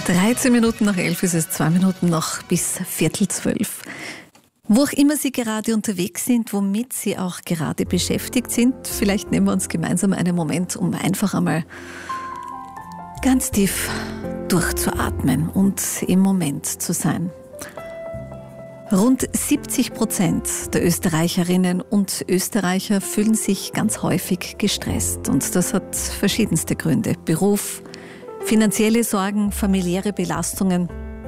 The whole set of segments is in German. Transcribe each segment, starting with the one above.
13 Minuten nach 11 ist es, 2 Minuten noch bis 11:45. Wo auch immer Sie gerade unterwegs sind, womit Sie auch gerade beschäftigt sind, vielleicht nehmen wir uns gemeinsam einen Moment, um einfach einmal ganz tief durchzuatmen und im Moment zu sein. Rund 70% der Österreicherinnen und Österreicher fühlen sich ganz häufig gestresst. Und das hat verschiedenste Gründe. Beruf, finanzielle Sorgen, familiäre Belastungen.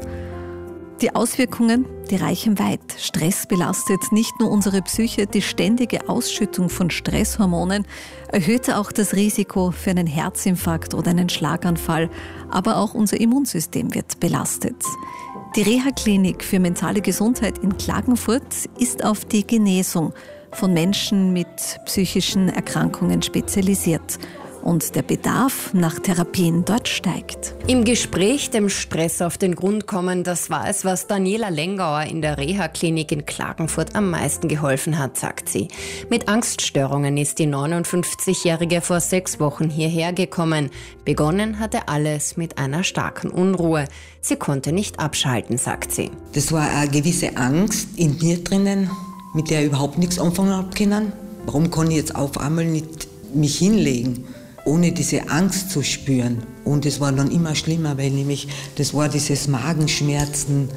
Die Auswirkungen, die reichen weit. Stress belastet nicht nur unsere Psyche, die ständige Ausschüttung von Stresshormonen erhöht auch das Risiko für einen Herzinfarkt oder einen Schlaganfall, aber auch unser Immunsystem wird belastet. Die Reha-Klinik für mentale Gesundheit in Klagenfurt ist auf die Genesung von Menschen mit psychischen Erkrankungen spezialisiert. Und der Bedarf nach Therapien dort steigt. Im Gespräch dem Stress auf den Grund kommen, das war es, was Daniela Lengauer in der Reha-Klinik in Klagenfurt am meisten geholfen hat, sagt sie. Mit Angststörungen ist die 59-Jährige vor 6 Wochen hierher gekommen. Begonnen hatte alles mit einer starken Unruhe. Sie konnte nicht abschalten, sagt sie. Das war eine gewisse Angst in mir drinnen, mit der ich überhaupt nichts anfangen habe können. Warum kann ich jetzt auf einmal nicht mich hinlegen, ohne diese Angst zu spüren? Und es war dann immer schlimmer, weil nämlich das war dieses Magenschmerzen,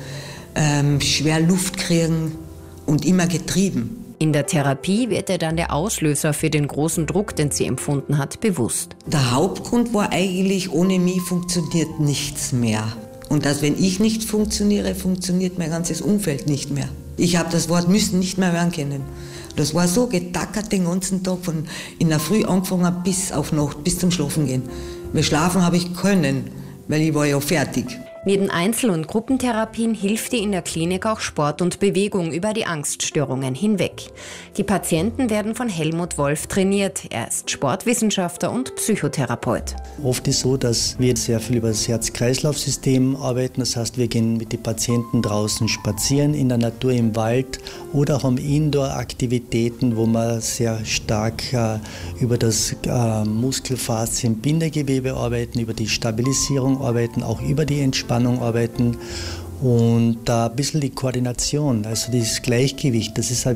schwer Luft kriegen und immer getrieben. In der Therapie wird ihr dann der Auslöser für den großen Druck, den sie empfunden hat, bewusst. Der Hauptgrund war eigentlich, ohne mich funktioniert nichts mehr. Und dass, wenn ich nicht funktioniere, funktioniert mein ganzes Umfeld nicht mehr. Ich habe das Wort müssen nicht mehr hören können. Das war so getackert den ganzen Tag, von in der Früh angefangen bis auf Nacht, bis zum Schlafen gehen. Weil schlafen habe ich können, weil ich war ja fertig. Neben Einzel- und Gruppentherapien hilft ihr in der Klinik auch Sport und Bewegung über die Angststörungen hinweg. Die Patienten werden von Helmut Wolf trainiert. Er ist Sportwissenschaftler und Psychotherapeut. Oft ist es so, dass wir sehr viel über das Herz-Kreislauf-System arbeiten. Das heißt, wir gehen mit den Patienten draußen spazieren, in der Natur, im Wald oder haben Indoor-Aktivitäten, wo wir sehr stark über das Muskelfaszien-Bindegewebe arbeiten, über die Stabilisierung arbeiten, auch über die Entspannung arbeiten und da ein bisschen die Koordination, also dieses Gleichgewicht, das ist